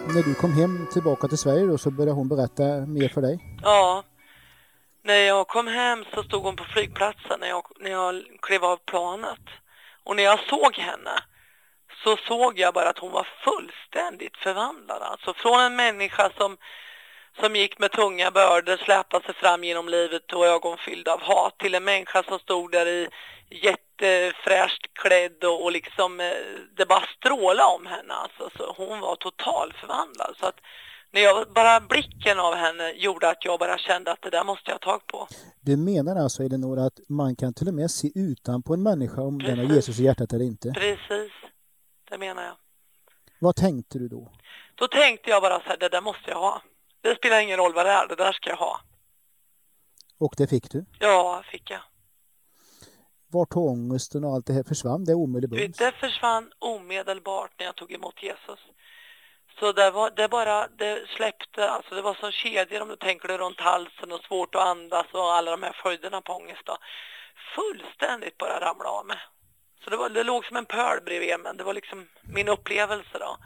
När du kom hem tillbaka till Sverige då, så började hon berätta mer för dig? Ja. När jag kom hem så stod hon på flygplatsen när jag klev av planet. Och när jag såg henne så såg jag bara att hon var fullständigt förvandlad. Alltså från en människa som gick med tunga bördor, släpade sig fram genom livet och ögon fyllda av hat, till en människa som stod där i jättefräscht klädd och liksom det bara strålade om henne. Alltså, så hon var total förvandlad. Så att bara blicken av henne gjorde att jag bara kände att det där måste jag ta tag på. Du menar alltså, Elinor, att man kan till och med se utan på en människa om den har Jesus i hjärtat eller inte? Precis, det menar jag. Vad tänkte du då? Då tänkte jag bara så här, det där måste jag ha. Det spelar ingen roll vad det där ska jag ha. Och det fick du? Ja, fick jag. Vart tog ångesten och allt det här försvann? Det omedelbart? Det försvann omedelbart när jag tog emot Jesus. Så det släppte, alltså det var som kedjor om du tänker dig runt halsen och svårt att andas och alla de här följderna på ångest då. Fullständigt bara ramla av mig. Så det låg som en pöl bredvid mig. Det var liksom min upplevelse då.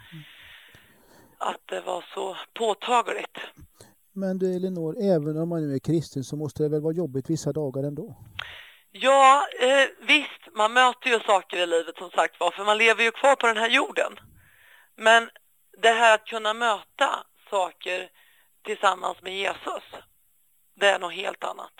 Att det var så påtagligt. Men du Elinor, även om man nu är kristen så måste det väl vara jobbigt vissa dagar ändå? Ja, visst. Man möter ju saker i livet som sagt var. För man lever ju kvar på den här jorden. Men det här att kunna möta saker tillsammans med Jesus, det är något helt annat.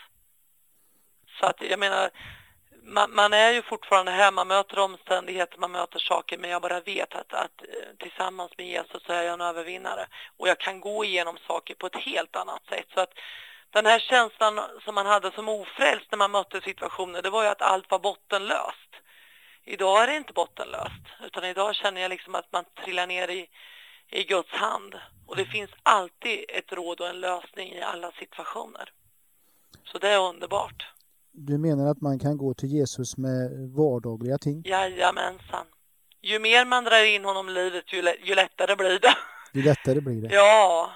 Så att jag menar, man är ju fortfarande här, man möter omständigheter, man möter saker, men jag bara vet att tillsammans med Jesus så är jag en övervinnare. Och jag kan gå igenom saker på ett helt annat sätt. Så att den här känslan som man hade som ofrälst när man mötte situationer, det var ju att allt var bottenlöst. Idag är det inte bottenlöst, utan idag känner jag liksom att man trillar ner i Guds hand. Och det finns alltid ett råd och en lösning i alla situationer. Så det är underbart. Du menar att man kan gå till Jesus med vardagliga ting? Jajamensan. Ju mer man drar in honom i livet, ju lättare blir det. Ju lättare blir det? Ja.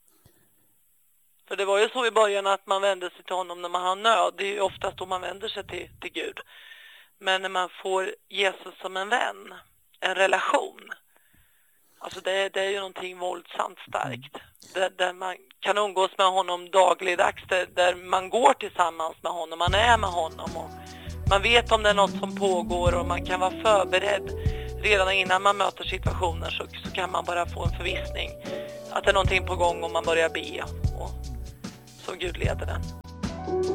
För det var ju så i början att man vände sig till honom när man har nöd. Det är ju oftast då man vänder sig till Gud. Men när man får Jesus som en vän, en relation, alltså det är ju någonting våldsamt starkt. Där man kan umgås med honom dagligdags, där man går tillsammans med honom, man är med honom och man vet om det är något som pågår och man kan vara förberedd redan innan man möter situationer, så kan man bara få en förvissning att det är någonting på gång om man börjar be och så Gud leder den.